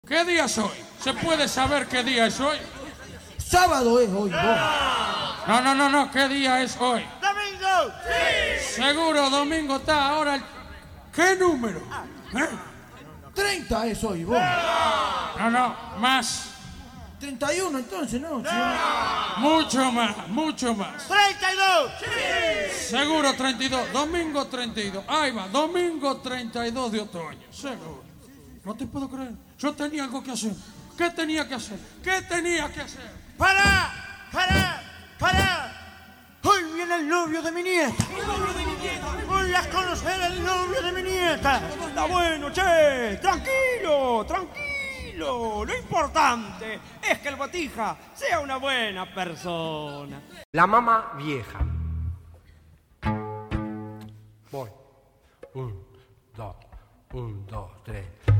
¿Qué día es hoy? ¿Se puede saber qué día es hoy? Sábado es hoy, vos. No, ¿qué día es hoy? ¡Domingo! ¡Sí! Seguro, domingo está ahora. ¿Qué número? 30 es hoy, vos. No, más. 31 entonces, ¿no? Sí. Mucho más. ¡32! ¡Sí! Seguro 32, domingo 32. Ahí va, domingo 32 de otoño, seguro. No te puedo creer. Yo tenía algo que hacer. ¿Qué tenía que hacer? ¡Para! Hoy viene el novio de mi nieta. Voy a conocer el novio de mi nieta. Está bueno, che. Tranquilo. Lo importante es que el Botija sea una buena persona. La mamá vieja. Voy. 1, 2, 1, 2, 3.